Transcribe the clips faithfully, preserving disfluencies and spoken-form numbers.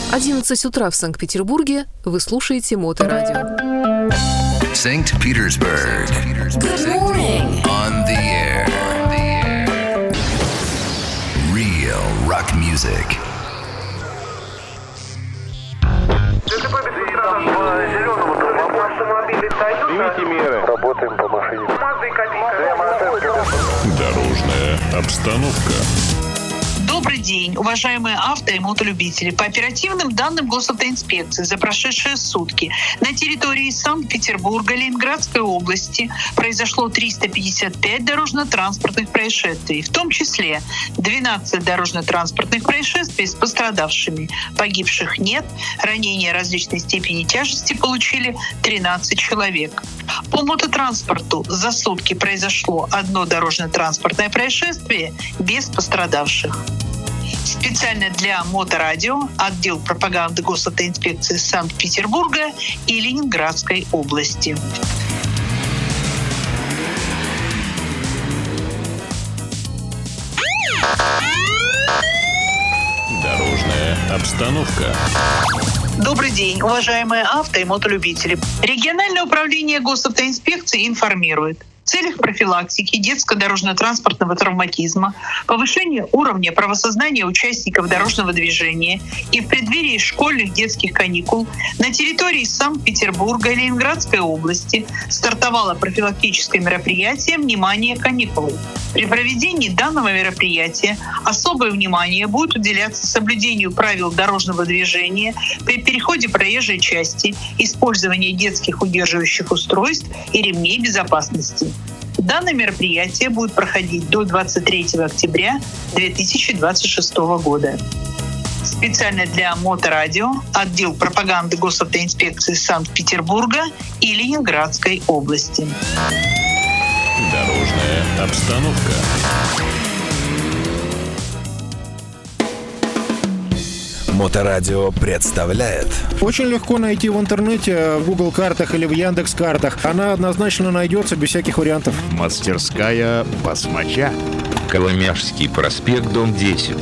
одиннадцать утра в Санкт-Петербурге. Вы слушаете Моторадио. Санкт-Петербург. Good morning. On the air. Real rock music. Примите меры. Работаем по машине. Дорожная обстановка. Добрый день, уважаемые авто- и мотолюбители. По оперативным данным госавтоинспекции за прошедшие сутки на территории Санкт-Петербурга, Ленинградской области произошло триста пятьдесят пять дорожно-транспортных происшествий, в том числе двенадцать дорожно-транспортных происшествий с пострадавшими. Погибших нет, ранения различной степени тяжести получили тринадцать человек. По мототранспорту за сутки произошло одно дорожно-транспортное происшествие без пострадавших. Специально для Моторадио отдел пропаганды госавтоинспекции Санкт-Петербурга и Ленинградской области. Дорожная обстановка. Добрый день, уважаемые авто- и мотолюбители. Региональное управление госавтоинспекции информирует: в целях профилактики детско-дорожно-транспортного травматизма, повышения уровня правосознания участников дорожного движения и в преддверии школьных детских каникул на территории Санкт-Петербурга и Ленинградской области стартовало профилактическое мероприятие «Внимание! Каникулы». При проведении данного мероприятия особое внимание будет уделяться соблюдению правил дорожного движения при переходе проезжей части, использованию детских удерживающих устройств и ремней безопасности. Данное мероприятие будет проходить до двадцать третьего октября две тысячи двадцать шестого года. Специально для Моторадио отдел пропаганды госавтоинспекции Санкт-Петербурга и Ленинградской области. Дорожная обстановка. Моторадио представляет. Очень легко найти в интернете, в Google картах или в Яндекс картах. Она однозначно найдется без всяких вариантов. Мастерская басмача. Коломяжский проспект, дом десять.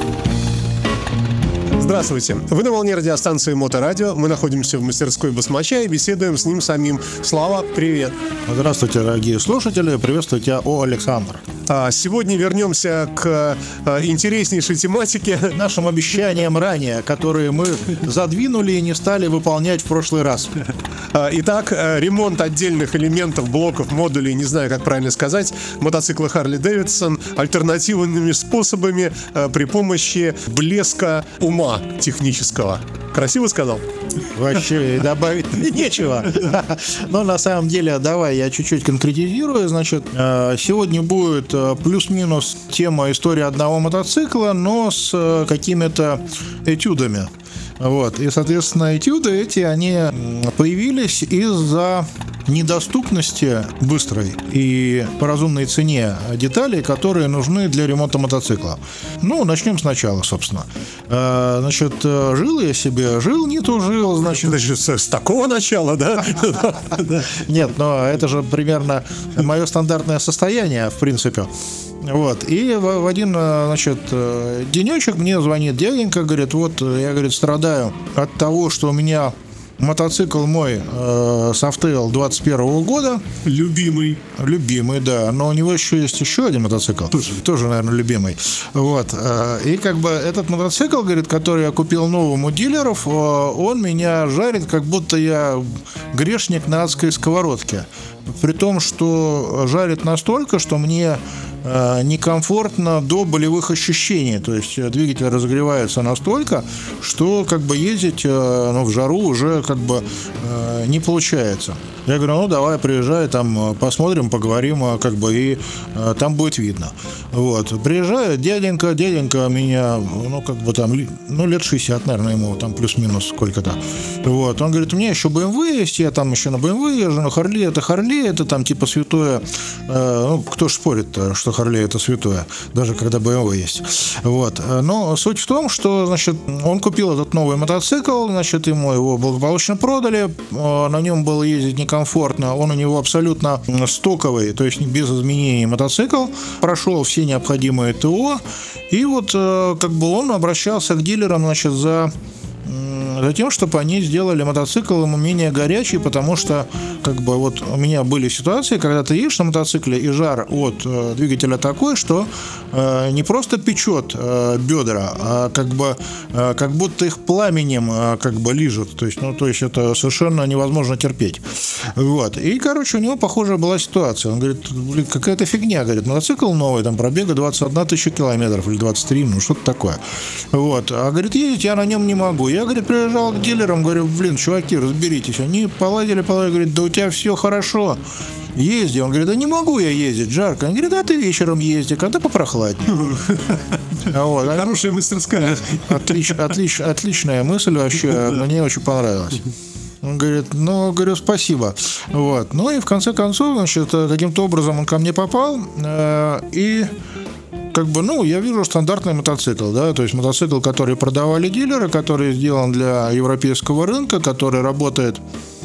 Здравствуйте. Вы на волне радиостанции Моторадио. Мы находимся в мастерской басмача и беседуем с ним самим. Слава, привет. Здравствуйте, дорогие слушатели. Приветствую тебя, О, Александр. А сегодня вернемся к а, интереснейшей тематике. Нашим обещаниям ранее, которые мы задвинули и не стали выполнять в прошлый раз. А, итак, ремонт отдельных элементов, блоков, модулей, не знаю, как правильно сказать, мотоцикла Harley Davidson альтернативными способами а, при помощи блеска ума технического. Красиво сказал? Вообще добавить нечего. Но на самом деле, давай я чуть-чуть конкретизирую. Значит, сегодня будет плюс-минус тема истории одного мотоцикла, но с какими-то этюдами. Вот. И, соответственно, этюды эти, они появились из-за недоступности быстрой и по разумной цене деталей, которые нужны для ремонта мотоцикла. Ну, начнем сначала, собственно. Значит, жил я себе, жил, не тужил, значит... Значит, с, с такого начала, да? Нет, но это же примерно мое стандартное состояние, в принципе. Вот, и в, в один, значит, денечек мне звонит дяденька, говорит, вот, я, говорит, страдаю от того, что у меня мотоцикл мой э, Softail двадцать первого года. Любимый. Любимый, да. Но у него еще есть еще один мотоцикл. Тоже, тоже наверное, любимый. Вот. Э, и как бы этот мотоцикл, говорит, который я купил новым у дилеров, э, он меня жарит, как будто я грешник на адской сковородке. При том, что жарит настолько, что мне э, некомфортно до болевых ощущений. То есть двигатель разогревается настолько, что как бы ездить э, ну, в жару уже как бы э, не получается. Я говорю, ну давай, приезжай, там посмотрим, поговорим, как бы, и э, там будет видно. Вот. Приезжает дяденька, дяденька меня, ну, как бы там, ну, лет шестьдесят, наверное, ему, там, плюс-минус сколько-то. Вот. Он говорит, у меня еще бэ эм вэ есть, я там еще на бэ эм вэ езжу, но Харли это Харли, это там типа святое. Э, ну, кто ж спорит, что Харли это святое, даже когда бэ эм вэ есть. Вот. Но суть в том, что, значит, он купил этот новый мотоцикл, значит, ему его благополучно продали, на нем было ездить некомфортно. комфортно, он у него абсолютно стоковый, то есть без изменений мотоцикл, прошел все необходимые ТО, и вот как бы он обращался к дилерам, значит, за затем, чтобы они сделали мотоцикл ему менее горячий, потому что как бы вот у меня были ситуации, когда ты едешь на мотоцикле, и жар от э, двигателя такой, что э, не просто печет э, бедра, а как бы э, как будто их пламенем э, как бы лижет. То есть, ну, то есть это совершенно невозможно терпеть. Вот. И, короче, у него похожая была ситуация. Он говорит, блин, какая-то фигня, говорит, мотоцикл новый, там пробега двадцать одна тысяча километров или двадцать три, ну что-то такое. Вот. А говорит, ездить я на нем не могу. Я, говорит, приезжал к дилерам, говорю, блин, чуваки, разберитесь. Они поладили, поладили, говорит, да у тебя все хорошо. Езди. Он говорит, да не могу я ездить, жарко. Он говорит, а ты вечером езди, когда попрохладнее. Вот. Хорошая мастерская. Отлич, отлич, отличная мысль вообще, мне очень понравилась. Он говорит, ну, говорю, спасибо. Вот. Ну и в конце концов, значит, каким-то образом он ко мне попал, э, и как бы, ну, я вижу стандартный мотоцикл, да, то есть мотоцикл, который продавали дилеры, который сделан для европейского рынка, который работает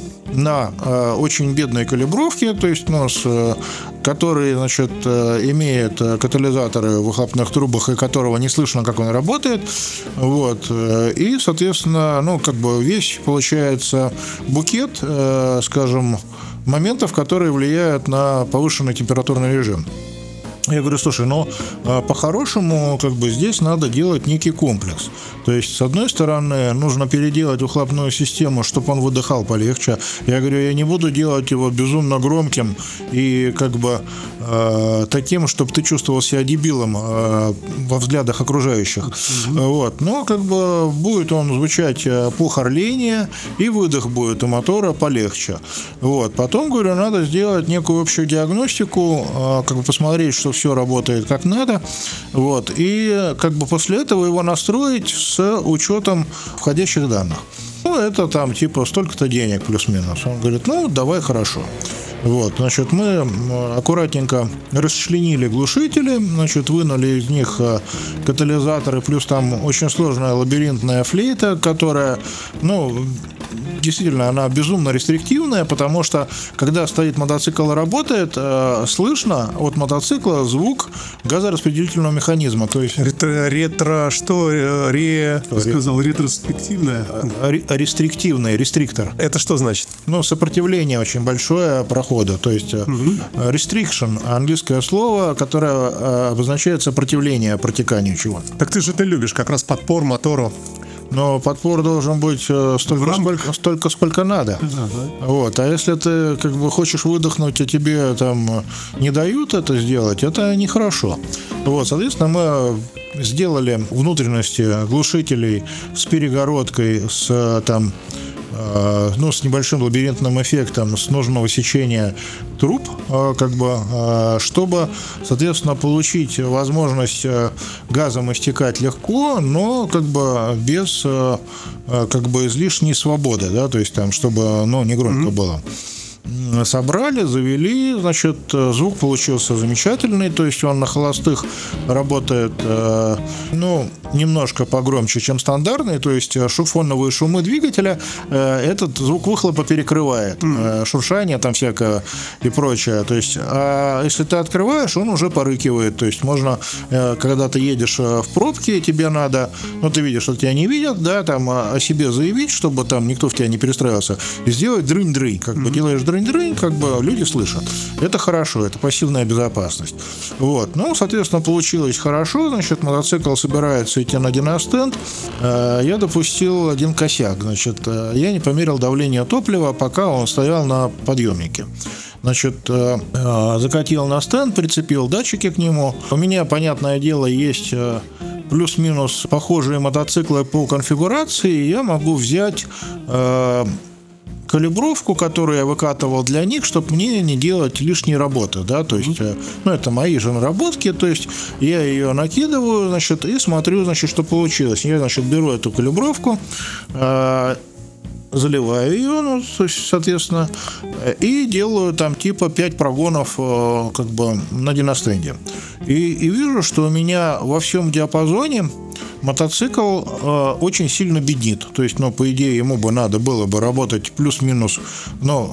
на э, очень бедной калибровке, то есть, ну, с, э, который, значит, э, имеет катализаторы в выхлопных трубах, и которого не слышно, как он работает, вот, э, и, соответственно, ну, как бы весь, получается, букет, э, скажем, моментов, которые влияют на повышенный температурный режим. Я говорю, слушай, ну, по-хорошему, как бы здесь надо делать некий комплекс. То есть, с одной стороны, нужно переделать выхлопную систему, чтобы он выдыхал полегче. Я говорю, я не буду делать его безумно громким и как бы э, таким, чтобы ты чувствовал себя дебилом э, во взглядах окружающих. Mm-hmm. Вот. Но как бы будет он звучать похорление, и выдох будет у мотора полегче. Вот. Потом, говорю, надо сделать некую общую диагностику, э, как бы посмотреть, что все работает как надо, вот, и как бы после этого его настроить с учетом входящих данных. Ну, это там типа столько-то денег плюс-минус. Он говорит, ну, давай, хорошо. Вот, значит, мы аккуратненько расчленили глушители, значит, вынули из них катализаторы, плюс там очень сложная лабиринтная флейта, которая, ну, действительно, она безумно рестриктивная, потому что, когда стоит мотоцикл и работает, э, слышно от мотоцикла звук газораспределительного механизма. То есть ретро, ретро что? Ре... Ре... сказал, ретроспективное? Ре... Рестриктивный, рестриктор. Это что значит? Ну, сопротивление очень большое прохода. То есть угу. restriction, английское слово, которое обозначает сопротивление протеканию чего-то. Так ты же это любишь, как раз подпор мотору. Но подпор должен быть столько, сколько, столько, сколько надо. Uh-huh. Вот. А если ты как бы хочешь выдохнуть, а тебе там не дают это сделать, это нехорошо. Вот, соответственно, мы сделали внутренности глушителей с перегородкой, с там, ну, с небольшим лабиринтным эффектом, с нужного сечения труб, как бы, чтобы, соответственно, получить возможность газом истекать легко, но как бы без как бы излишней свободы, да, то есть там, чтобы, ну, не громко mm-hmm. было. Собрали, завели, значит, звук получился замечательный, то есть он на холостых работает, э, ну, немножко погромче, чем стандартный, то есть фоновые шумы двигателя э, этот звук выхлопа перекрывает, э, шуршание там всякое и прочее, то есть, а если ты открываешь, он уже порыкивает, то есть можно, э, когда ты едешь в пробке, тебе надо, ну, ты видишь, что тебя не видят, да, там о себе заявить, чтобы там никто в тебя не перестраивался, и сделать дрынь-дрынь, как бы делаешь дрынь-дрынь, как бы люди слышат. Это хорошо, это пассивная безопасность. Вот. Ну, соответственно, получилось хорошо. Значит, мотоцикл собирается идти на диностенд. Я допустил один косяк. Значит, я не померил давление топлива, пока он стоял на подъемнике. Значит, закатил на стенд, прицепил датчики к нему. У меня, понятное дело, есть плюс-минус похожие мотоциклы по конфигурации. Я могу взять калибровку, которую я выкатывал для них, чтобы мне не делать лишней работы, да, то есть, ну, это мои же наработки, то есть, я ее накидываю, значит, и смотрю, значит, что получилось. Я, значит, беру эту калибровку, э, заливаю ее, ну, то есть, соответственно, и делаю там типа пять прогонов э, как бы на диностенде. И, и вижу, что у меня во всем диапазоне мотоцикл э, очень сильно беднит. То есть, ну, по идее, ему бы надо было бы работать плюс-минус, ну,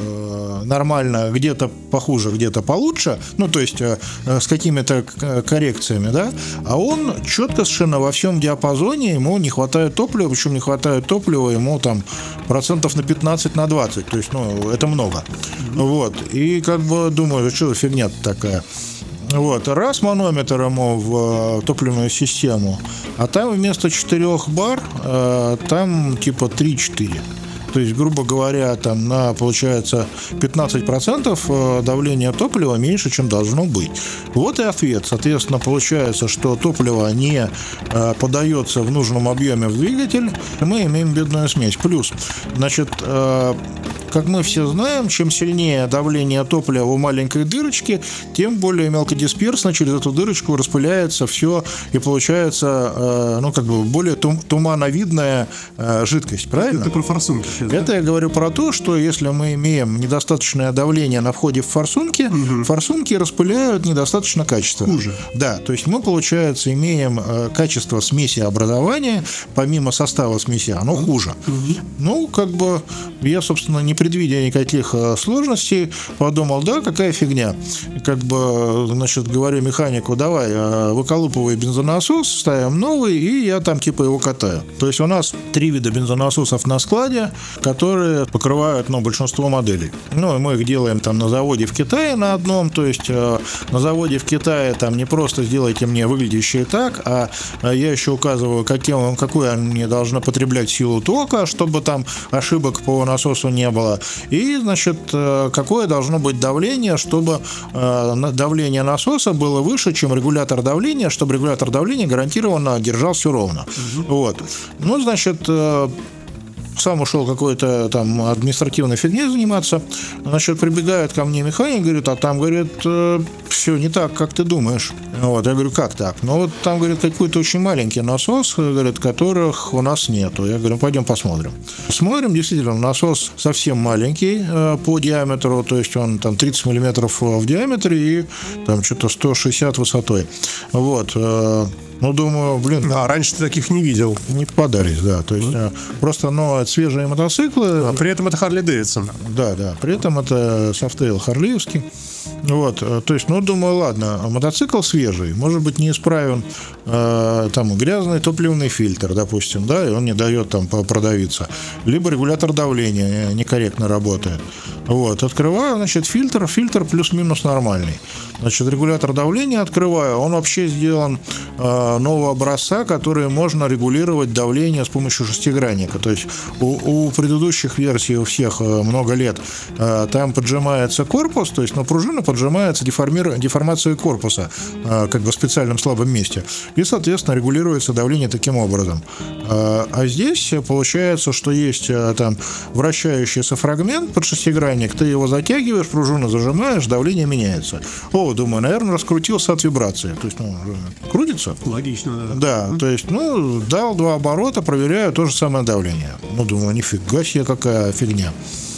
э, нормально, где-то похуже, где-то получше, ну, то есть, э, с какими-то коррекциями, да, а он четко совершенно во всем диапазоне, ему не хватает топлива, причем не хватает топлива ему там процентов на пятнадцать, на двадцать, то есть, ну, это много. Вот, и как бы думаю, что за фигня такая. Вот, раз манометр ему в топливную систему, а там вместо четырех бар э, там типа три-четыре. То есть, грубо говоря, там на, получается, пятнадцать процентов давления топлива меньше, чем должно быть. Вот и ответ. Соответственно, получается, что топливо не э, подается в нужном объеме в двигатель, мы имеем бедную смесь. Плюс, значит, э, как мы все знаем, чем сильнее давление топлива у маленькой дырочки, тем более мелкодисперсно через эту дырочку распыляется все, и получается, э, ну, как бы более тум- тумановидная э, жидкость, правильно? Это про форсунки сейчас, Это да? я говорю про то, что если мы имеем недостаточное давление на входе в форсунки, угу. форсунки распыляют недостаточно качественно. Хуже. Да, то есть мы, получается, имеем э, качество смеси образования, помимо состава смеси, оно хуже. Угу. Ну, как бы я, собственно, не предвидя никаких э, сложностей, подумал, да, какая фигня. Как бы, значит, говорю механику, давай, э, выколупывай бензонасос, ставим новый, и я там типа его катаю. То есть у нас три вида бензонасосов на складе, которые покрывают, ну, большинство моделей. Ну, мы их делаем там на заводе в Китае на одном, то есть э, на заводе в Китае там не просто сделайте мне выглядящие так, а э, я еще указываю, каким, какую они должны потреблять силу тока, чтобы там ошибок по насосу не было. И, значит, э, какое должно быть давление, чтобы э, давление насоса было выше, чем регулятор давления, чтобы регулятор давления гарантированно держал все ровно. Угу. Вот. Ну, значит, э, сам ушел какой-то там административной фигней заниматься. Значит, прибегает ко мне механик, говорит, а там, говорит, э, все не так, как ты думаешь. Вот, я говорю, как так? Ну, вот там, говорит, какой-то очень маленький насос, говорит, которых у нас нету. Я говорю, пойдем посмотрим. Смотрим, действительно, насос совсем маленький э, по диаметру, то есть он там тридцать миллиметров в диаметре и там что-то сто шестьдесят высотой. Вот. Э, Ну, думаю, блин... А раньше ты таких не видел. Не попадались, да. То есть, mm-hmm. просто, ну, это свежие мотоциклы. А при этом это Харли Дэвидсон. Да, да. При этом это софтейл харлиевский. Вот. То есть, ну, думаю, ладно, мотоцикл свежий. Может быть, неисправен э, там грязный топливный фильтр, допустим, да, и он не дает там продавиться. Либо регулятор давления некорректно работает. Вот. Открываю, значит, фильтр. Фильтр плюс-минус нормальный. Значит, регулятор давления открываю. Он вообще сделан... Э, нового образца, который можно регулировать давление с помощью шестигранника. То есть у, у предыдущих версий, у всех много лет, там поджимается корпус, то есть, ну, пружина поджимается деформи... деформацией корпуса, как бы в специальном слабом месте. И, соответственно, регулируется давление таким образом. А здесь получается, что есть там вращающийся фрагмент под шестигранник, ты его затягиваешь, пружину зажимаешь, давление меняется. О, думаю, наверное, раскрутился от вибрации. То есть, ну, крутится. Логично, да. Да, то есть, ну, дал два оборота, проверяю то же самое давление. Ну, думаю, нифига себе, какая фигня.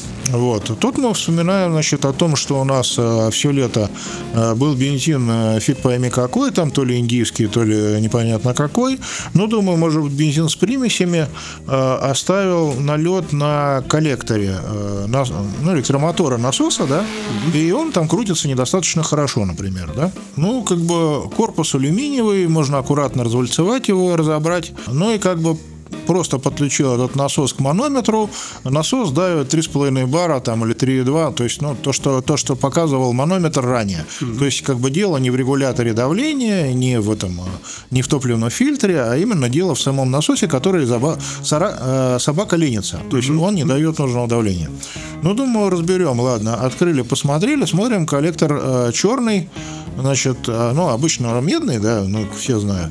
Вот. Тут мы вспоминаем, значит, о том, что у нас э, все лето э, был бензин, э, фиг пойми какой, там то ли индийский, то ли непонятно какой. Ну, думаю, может быть, бензин с примесями э, оставил налет на коллекторе э, на, ну, электромотора насоса, да, и он там крутится недостаточно хорошо, например, да. Ну, как бы корпус алюминиевый, можно аккуратно развальцевать его, разобрать, ну и как бы просто подключил этот насос к манометру, насос давит три с половиной бара там, или три и два, то есть, ну, то, что, то, что показывал манометр ранее. Mm-hmm. То есть, как бы дело не в регуляторе давления, не в этом, не в топливном фильтре, а именно дело в самом насосе, который заба- сара- э, собака ленится. То есть, mm-hmm. он не дает нужного давления. Ну, думаю, разберем. Ладно, открыли, посмотрели, смотрим, коллектор э, черный, значит, э, ну, обычно медный, да, ну, все знают.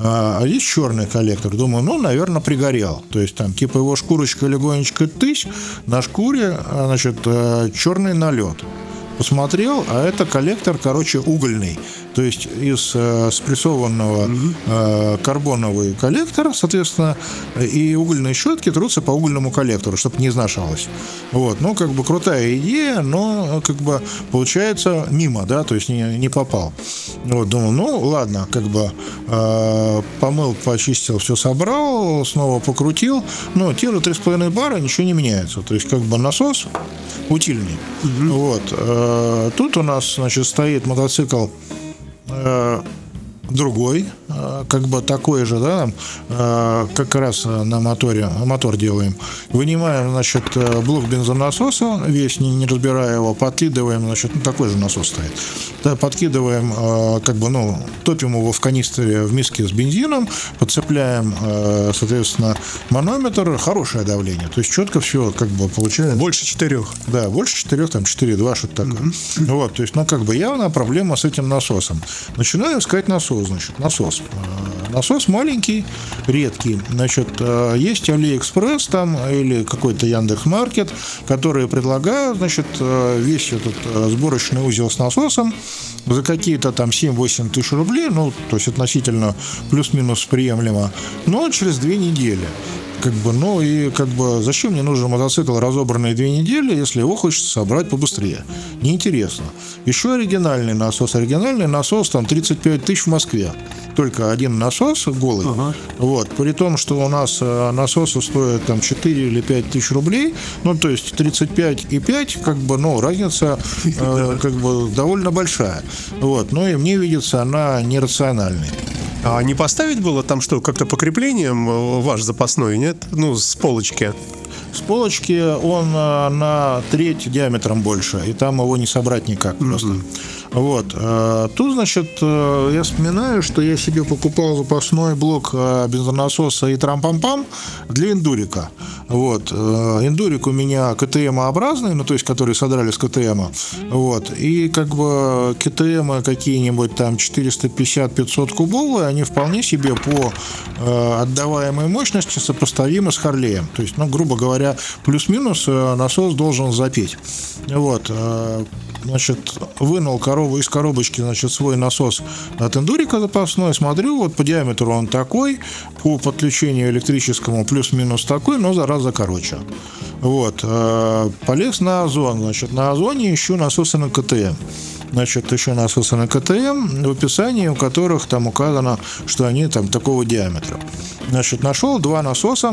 А есть черный коллектор. Думаю, ну, наверное, пригорел. То есть там типа его шкурочка легонечко тысь, на шкуре, значит, черный налет. Посмотрел, а это коллектор, короче, угольный. То есть из э, спрессованного э, карбоновый коллектор, соответственно, и угольные щетки трутся по угольному коллектору, чтобы не изнашалось. Вот. Ну, как бы крутая идея, но как бы получается мимо, да, то есть не, не попал. Вот, думал, ну, ладно, как бы э, помыл, почистил, все собрал, снова покрутил, но те же три с половиной бара ничего не меняется. То есть как бы насос утильный. Mm-hmm. Вот. Э, тут у нас, значит, стоит мотоцикл э, другой, э, как бы такой же, да, э, как раз на моторе, мотор делаем. Вынимаем, значит, блок бензонасоса, весь, не, не разбирая его, подкидываем, значит, ну, такой же насос стоит. Да, подкидываем, э, как бы, ну, топим его в канистре в миске с бензином, подцепляем, э, соответственно, манометр, хорошее давление, то есть четко все, как бы, получается. Больше четырех. Да, больше четырех, там, четыре два, что-то такое. Mm-hmm. Вот, то есть, ну, как бы, явно проблема с этим насосом. Начинаю искать насос, значит, насос. Э, насос маленький, редкий, значит, э, есть Алиэкспресс там, или какой-то Яндекс.Маркет, которые предлагают, значит, э, весь этот э, сборочный узел с насосом за какие-то там семь-восемь тысяч рублей, ну, то есть относительно плюс-минус приемлемо, но через две недели. Как бы, ну и как бы зачем мне нужен мотоцикл, разобранный две недели, если его хочется собрать побыстрее? Неинтересно. Еще оригинальный насос. Оригинальный насос там тридцать пять тысяч в Москве. Только один насос голый. Uh-huh. Вот. При том, что у нас насосы стоят там четыре или пять тысяч рублей, ну то есть тридцать пять и пять, как бы, ну, разница э, как бы довольно большая. Вот. Ну и мне видится она нерациональной. А не поставить было там что, как-то по креплениям ваш запасной, нет? Ну, с полочки. С полочки он на треть диаметром больше, и там его не собрать никак просто. Mm-hmm. Вот. Тут, значит, я вспоминаю, что я себе покупал запасной блок бензонасоса и трам-пам-пам для эндурика. Вот. Эндурик у меня КТМ-образный, ну, то есть, которые содрали с КТМа. Вот. И как бы КТМы какие-нибудь там четыреста пятьдесят - пятьсот кубовые, они вполне себе по отдаваемой мощности сопоставимы с Харлеем. То есть, ну, грубо говоря, плюс-минус насос должен запеть. Вот. Значит, вынул коробу из коробочки, значит, свой насос от эндурика запасной, смотрю, вот по диаметру он такой, по подключению электрическому плюс-минус такой, но зараза короче. Вот, полез на Озон, значит, на Озоне ищу насосы на КТМ. Значит, еще насосы на КТМ, в описании у которых там указано, что они там такого диаметра. Значит, нашел два насоса.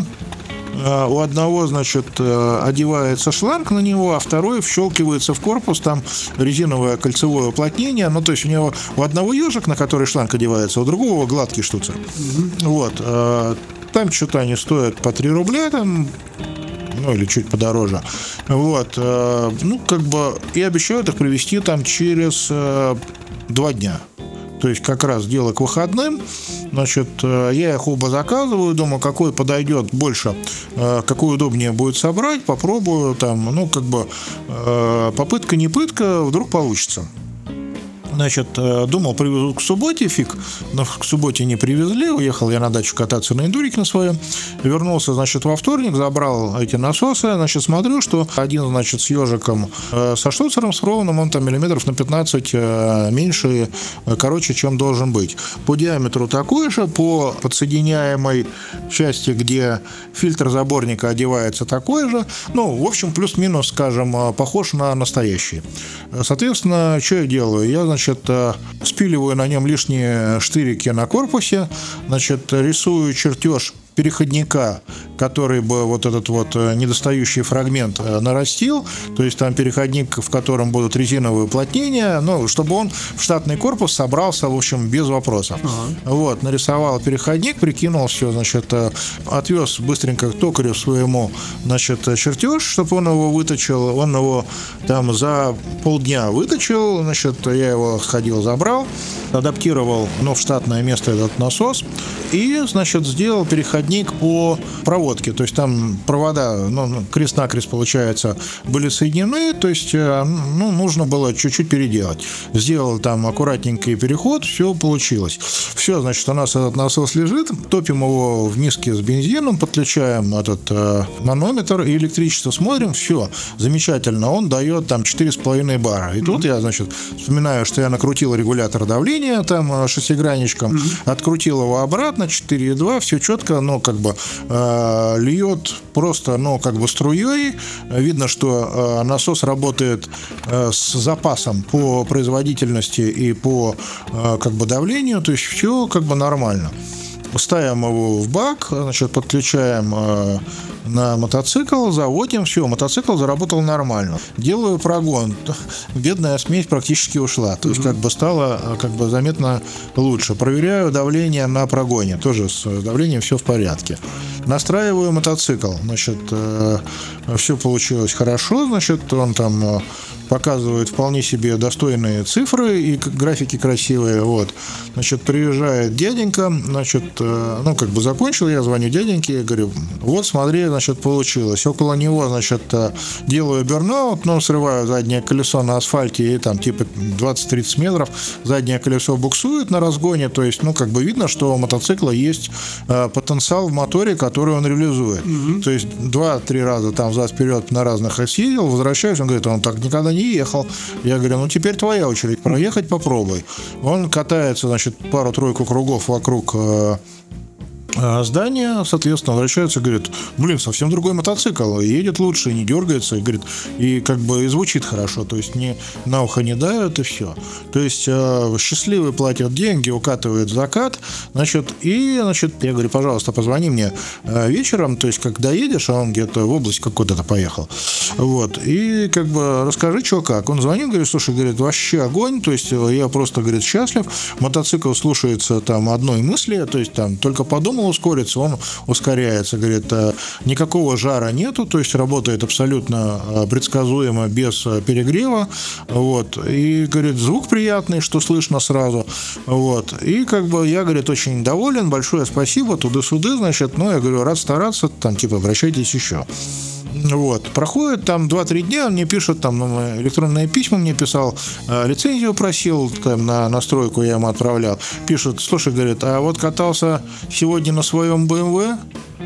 У одного, значит, одевается шланг на него, а второй вщелкивается в корпус, там резиновое кольцевое уплотнение, ну, то есть у него у одного ежик, на который шланг одевается, у другого гладкий штуцер. Mm-hmm. Вот. Там что-то они стоят по три рубля, там, ну, или чуть подороже. Вот. Ну, как бы, и обещают их привезти там через два дня. То есть как раз дело к выходным. Значит, я их оба заказываю, думаю, какой подойдет больше, какой удобнее будет собрать, попробую там, ну, как бы, попытка не пытка, вдруг получится. Значит, думал, привезу к субботе, фиг, но к субботе не привезли, уехал я на дачу кататься на эндурике на своем, вернулся, значит, во вторник, забрал эти насосы, значит, смотрю, что один, значит, с ежиком, э, со штуцером с ровным, он там миллиметров на пятнадцать э, меньше, э, короче, чем должен быть. По диаметру такой же, по подсоединяемой части, где фильтр заборника одевается, такой же, ну, в общем, плюс-минус, скажем, похож на настоящий. Соответственно, что я делаю? Я, значит, спиливаю на нем лишние штырики на корпусе, значит, рисую чертеж переходника, который бы вот этот вот недостающий фрагмент нарастил, то есть там переходник, в котором будут резиновые уплотнения, ну, чтобы он в штатный корпус собрался, в общем, без вопросов. Uh-huh. Вот, нарисовал переходник, прикинул все, значит, отвез быстренько к токарю своему, значит, чертеж, чтобы он его выточил, он его там за полдня выточил, значит, я его сходил, забрал, адаптировал, ну, в штатное место этот насос и, значит, сделал переходник по проводке. проводки, то есть там провода, ну, крест-накрест, получается, были соединены, то есть, ну, нужно было чуть-чуть переделать. Сделал там аккуратненький переход, все получилось. Все, значит, у нас этот насос лежит, топим его в миске с бензином, подключаем этот э, манометр и электричество, смотрим, все, замечательно, он дает там четыре с половиной бара. И тут я, значит, вспоминаю, что я накрутил регулятор давления там шестигранничком, открутил его обратно, четыре и два, все четко, но как бы э, льет просто, ну, как бы струей. Видно, что э, насос работает э, с запасом по производительности и по э, как бы давлению, то есть все как бы нормально. Ставим его в бак, значит, подключаем э, на мотоцикл, заводим, все, мотоцикл заработал нормально. Делаю прогон, бедная смесь практически ушла, то есть как бы стало как бы заметно лучше. Проверяю давление на прогоне, тоже с давлением все в порядке. Настраиваю мотоцикл, значит, э, все получилось хорошо, значит, он там э, показывает вполне себе достойные цифры и графики красивые, вот. Значит, приезжает дяденька, значит, э, ну, как бы закончил, я звоню дяденьке, я говорю, вот, смотри, значит, получилось. Около него, значит, э, делаю бернаут, ну, срываю заднее колесо на асфальте и там типа двадцать-тридцать метров, заднее колесо буксует на разгоне, то есть, ну, как бы видно, что у мотоцикла есть э, потенциал в моторе, который он реализует. Mm-hmm. То есть два-три раза там взад-вперед на разных съездил, возвращаюсь, он говорит, он так никогда не ехал. Я говорю, ну теперь твоя очередь, проехать попробуй. Он катается, значит, пару-тройку кругов вокруг э, здание, соответственно, возвращается и говорит, блин, совсем другой мотоцикл, едет лучше, не дергается, и говорит, и как бы и звучит хорошо, то есть не, на ухо не давит, и все. То есть э, счастливый платит деньги, укатывает в закат, значит, и, значит, я говорю, пожалуйста, позвони мне э, вечером, то есть, когда едешь, а он где-то в область какой-то поехал, вот, и как бы расскажи, что как. Он звонит, говорит, слушай, говорит, вообще огонь, то есть, я просто, говорит, счастлив, мотоцикл слушается там одной мысли, то есть, там, только подумал ускориться, он ускоряется, говорит, никакого жара нету, то есть работает абсолютно предсказуемо, без перегрева, вот, и, говорит, звук приятный, что слышно сразу, вот, и, как бы, я, говорит, очень доволен, большое спасибо, туды-суды, значит, ну, я говорю, рад стараться, там, типа, обращайтесь еще. Вот. Проходит там два-три дня, он мне пишет, там, ну, электронные письма мне писал, э, лицензию просил там, на настройку, я ему отправлял. Пишет, слушай, говорит, а вот катался сегодня на своем бэ эм вэ,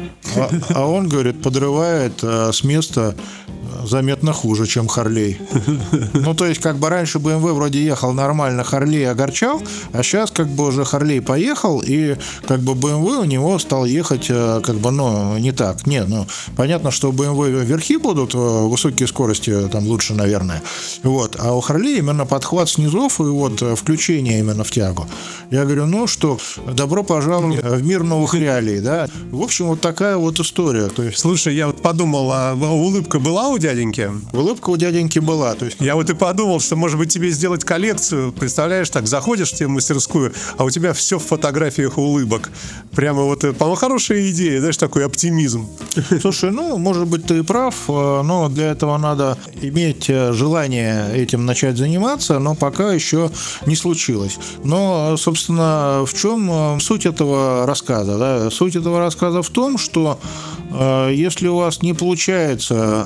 а, а он, говорит, подрывает э, с места заметно хуже, чем Харлей. Ну, то есть, как бы раньше бэ эм вэ вроде ехал нормально, Харлей огорчал, а сейчас как бы уже Харлей поехал, и как бы бэ эм вэ у него стал ехать как бы, ну, не так. Не, ну, понятно, что у бэ эм вэ верхи будут, высокие скорости там лучше, наверное. Вот. А у Харлей именно подхват снизов и вот включение именно в тягу. Я говорю, ну что, добро пожаловать в мир новых реалий, да. В общем, вот такая вот история. То есть... Слушай, я вот подумал, а улыбка была у дяденьки? Улыбка у дяденьки была. То есть... Я вот и подумал, что, может быть, тебе сделать коллекцию. Представляешь, так, заходишь в тебе в мастерскую, а у тебя все в фотографиях улыбок. Прямо вот, по-моему, хорошая идея, знаешь, такой оптимизм. Слушай, ну, может быть, ты и прав, но для этого надо иметь желание этим начать заниматься, но пока еще не случилось. Но, собственно, в чем суть этого рассказа? Да? Суть этого рассказа в том, что э, если у вас не получается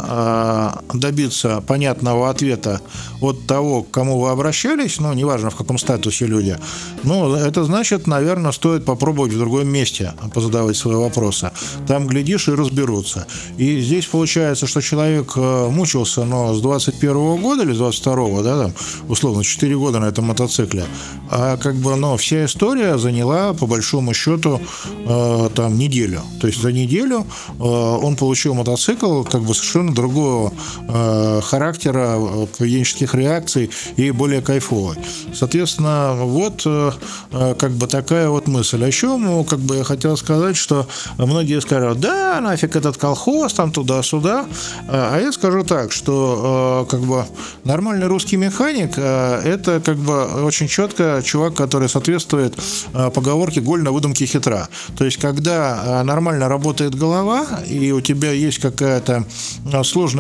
э, добиться понятного ответа от того, к кому вы обращались, ну, неважно, в каком статусе люди, ну, это значит, наверное, стоит попробовать в другом месте позадавать свои вопросы. Там, глядишь, и разберутся. И здесь получается, что человек мучился, но с двадцать первого года или с двадцать второго, да, там, условно, четыре года на этом мотоцикле, а как бы, ну, вся история заняла, по большому счету, э, там, неделю. То есть за неделю э, он получил мотоцикл как бы совершенно другого э, характера, поведенческих реакций и более кайфовый. Соответственно, вот э, как бы такая вот мысль. А еще, ну, как бы я хотел сказать, что многие скажут, да, нафиг этот колхоз, там туда-сюда. А я скажу так, что э, как бы нормальный русский механик э, это как бы очень четко чувак, который соответствует э, поговорке «голь на выдумке хитра». То есть, когда э, нормально работает голова, и у тебя есть какая-то сложная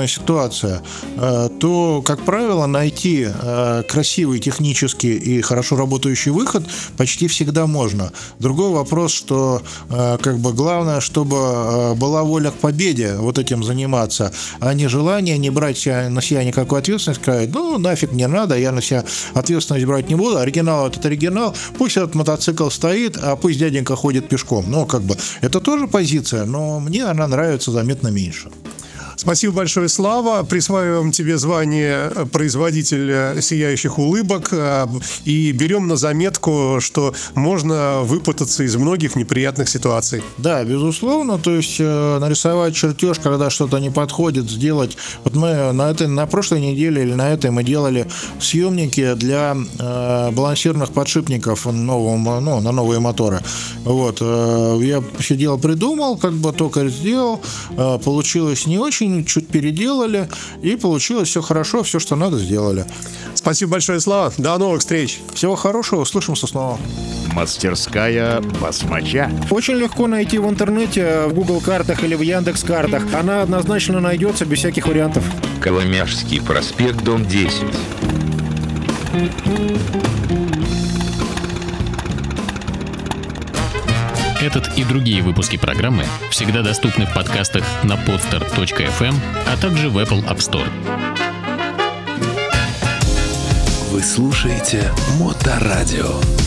сложная ситуация, то, как правило, найти красивый, технический и хорошо работающий выход почти всегда можно. Другой вопрос, что как бы главное, чтобы была воля к победе вот этим заниматься, а не желание не брать на себя никакую ответственность, сказать, ну, нафиг не надо, я на себя ответственность брать не буду, оригинал этот оригинал, пусть этот мотоцикл стоит, а пусть дяденька ходит пешком. Ну, как бы, это тоже позиция, но мне она нравится заметно меньше. Спасибо большое, Слава. Присваиваем тебе звание производителя сияющих улыбок и берем на заметку, что можно выпутаться из многих неприятных ситуаций. Да, безусловно. То есть э, нарисовать чертеж, когда что-то не подходит, сделать. Вот мы на этой, на прошлой неделе или на этой мы делали съемники для э, балансирных подшипников новым, ну, на новые моторы. Вот. Э, я сидел, придумал, как бы токарь сделал. Э, получилось не очень, чуть переделали, и получилось все хорошо, все, что надо, сделали. Спасибо большое, Слава. До новых встреч. Всего хорошего, услышимся снова. Мастерская басмача. Очень легко найти в интернете, в Google картах или в Яндекс картах. Она однозначно найдется без всяких вариантов. Коломяжский проспект, дом десять. Этот и другие выпуски программы всегда доступны в подкастах на podster точка эф эм, а также в Apple App Store. Вы слушаете Моторадио.